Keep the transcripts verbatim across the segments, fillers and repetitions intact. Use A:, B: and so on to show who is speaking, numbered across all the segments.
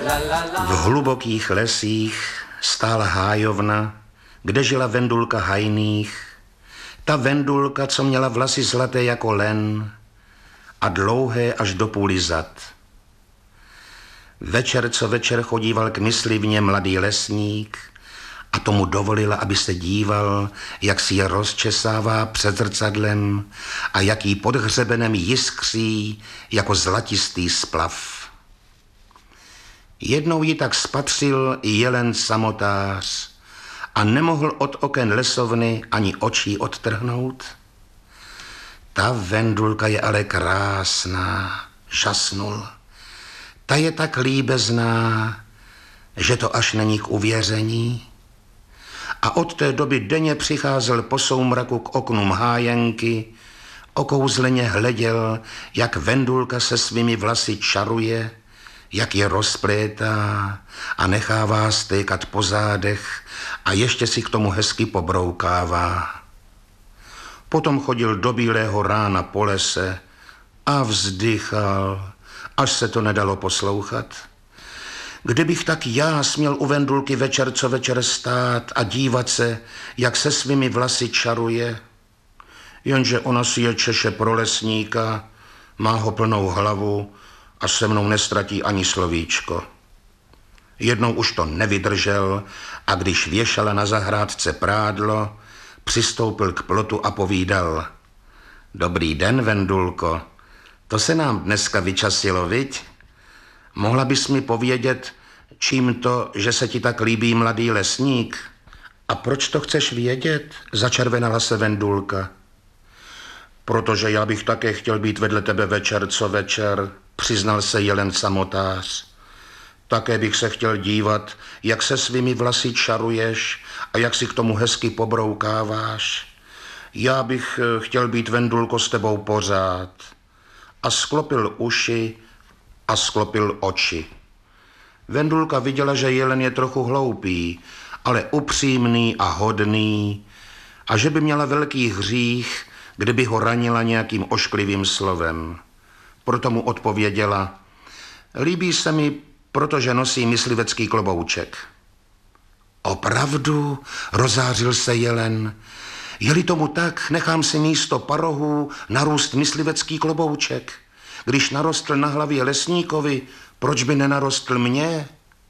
A: V hlubokých lesích stála hájovna, kde žila Vendulka Hajných. Ta Vendulka, co měla vlasy zlaté jako len a dlouhé až do půly zad. Večer co večer chodíval k myslivně mladý lesník a tomu dovolila, aby se díval, jak si je rozčesává před zrcadlem a jak jí pod hřebenem jiskří jako zlatistý splav. Jednou ji tak spatřil i jelen samotář a nemohl od oken lesovny ani očí odtrhnout. Ta Vendulka je ale krásná, žasnul. Ta je tak líbezná, že to až není k uvěření. A od té doby denně přicházel po soumraku k oknům hájenky, okouzleně hleděl, jak Vendulka se svými vlasy čaruje, jak je rozplétá a nechává stékat po zádech a ještě si k tomu hezky pobroukává. Potom chodil do bílého rána po lese a vzdychal, až se to nedalo poslouchat. Kdybych tak já směl u Vendulky večer co večer stát a dívat se, jak se svými vlasy čaruje, jenže ona si je češe pro lesníka, má ho plnou hlavu a se mnou nestratí ani slovíčko. Jednou už to nevydržel a když věšala na zahrádce prádlo, přistoupil k plotu a povídal: Dobrý den, Vendulko, to se nám dneska vyčasilo, viď? Mohla bys mi povědět, čím to, že se ti tak líbí mladý lesník? A proč to chceš vědět? Začervenala se Vendulka. Protože já bych také chtěl být vedle tebe večer co večer, přiznal se jelen samotář. Také bych se chtěl dívat, jak se svými vlasy čaruješ a jak si k tomu hezky pobroukáváš. Já bych chtěl být, Vendulko, s tebou pořád. A sklopil uši a sklopil oči. Vendulka viděla, že jelen je trochu hloupý, ale upřímný a hodný a že by měla velký hřích, kdyby ho ranila nějakým ošklivým slovem. Proto mu odpověděla: Líbí se mi, protože nosí myslivecký klobouček. Opravdu, rozářil se jelen. Je-li tomu tak, nechám si místo parohů narůst myslivecký klobouček. Když narostl na hlavě lesníkovi, proč by nenarostl mně?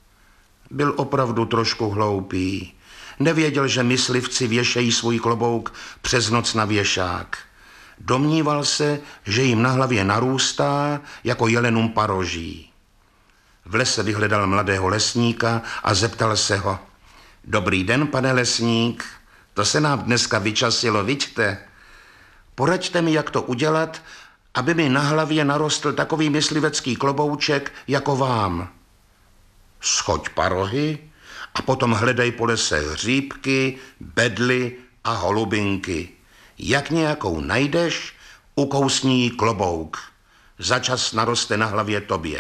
A: Byl opravdu trošku hloupý. Nevěděl, že myslivci věšejí svůj klobouk přes noc na věšák. Domníval se, že jim na hlavě narůstá jako jelenům paroží. V lese vyhledal mladého lesníka a zeptal se ho: Dobrý den, pane lesník, to se nám dneska vyčasilo, vidíte? Poraďte mi, jak to udělat, aby mi na hlavě narostl takový myslivecký klobouček jako vám. Schoď parohy a potom hledej po lese hříbky, bedly a holubinky. Jak nějakou najdeš, ukousni jí klobouk. Začas naroste na hlavě tobě.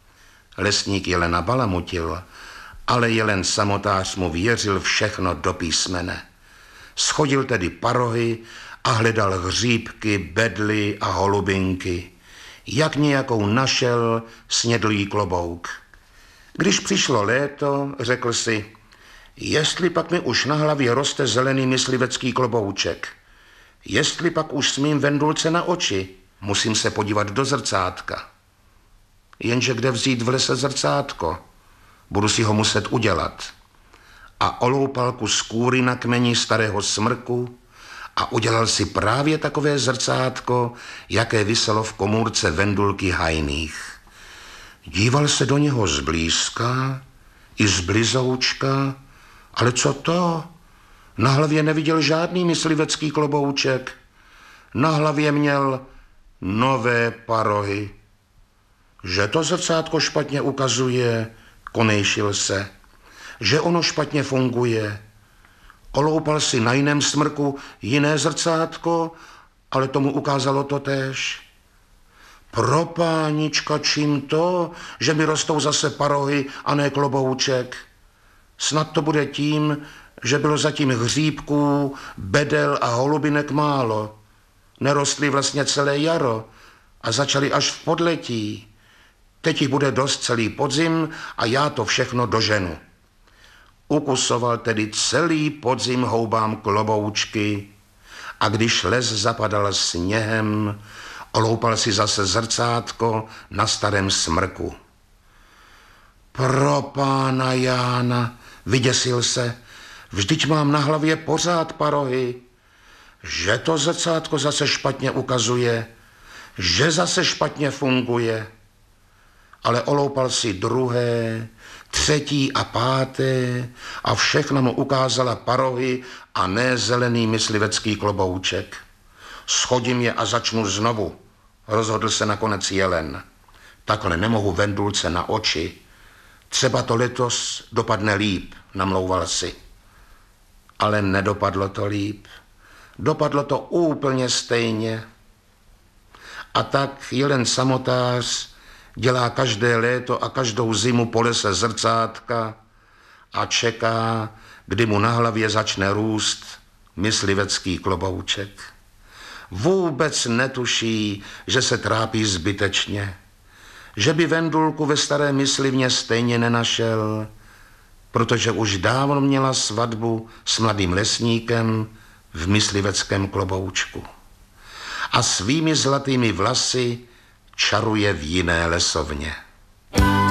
A: Lesník jelena balamutil, ale jelen samotář mu věřil všechno do písmene. Schodil tedy parohy a hledal hříbky, bedly a holubinky. Jak nějakou našel, snědl jí klobouk. Když přišlo léto, řekl si: Jestli pak mi už na hlavě roste zelený myslivecký klobouček, jestli pak už smím Vendulce na oči, musím se podívat do zrcátka. Jenže kde vzít v lese zrcátko? Budu si ho muset udělat. A oloupal kus kůry na kmeni starého smrku a udělal si právě takové zrcátko, jaké viselo v komůrce Vendulky Hajných. Díval se do něho zblízka i zblizoučka, ale co to? Na hlavě neviděl žádný myslivecký klobouček. Na hlavě měl nové parohy. Že to zrcátko špatně ukazuje, konejšil se. Že ono špatně funguje. Oloupal si na jiném smrku jiné zrcátko, ale tomu ukázalo to též. Propánička, čím to, že mi rostou zase parohy a ne klobouček? Snad to bude tím, že bylo zatím hříbků, bedel a holubinek málo. Nerostly vlastně celé jaro a začaly až v podletí. Teď jich bude dost celý podzim a já to všechno doženu. Ukusoval tedy celý podzim houbám kloboučky a když les zapadal sněhem, oloupal si zase zrcátko na starém smrku. Pro pána Jána, vyděsil se, vždyť mám na hlavě pořád parohy, že to zrcátko zase špatně ukazuje, že zase špatně funguje. Ale oloupal si druhé, třetí a páté a všechno mu ukázala parohy a ne zelený myslivecký klobouček. Schodím je a začnu znovu, rozhodl se nakonec jelen. Takhle nemohu Vendulce na oči. Třeba to letos dopadne líp, namlouval si. Ale nedopadlo to líp. Dopadlo to úplně stejně. A tak jelen samotář dělá každé léto a každou zimu po lese zrcátka a čeká, kdy mu na hlavě začne růst myslivecký klobouček. Vůbec netuší, že se trápí zbytečně, že by Vendulku ve staré myslivně stejně nenašel, protože už dávno měla svatbu s mladým lesníkem v mysliveckém kloboučku. A svými zlatými vlasy čaruje v jiné lesovně.